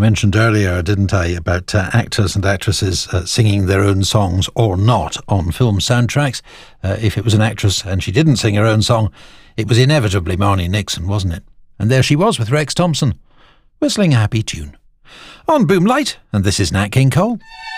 mentioned earlier, didn't I, about actors and actresses singing their own songs or not on film soundtracks. If it was an actress and she didn't sing her own song, it was inevitably Marni Nixon, wasn't it? And there she was with Rex Thompson, whistling a happy tune. On Boomlight, and this is Nat King Cole.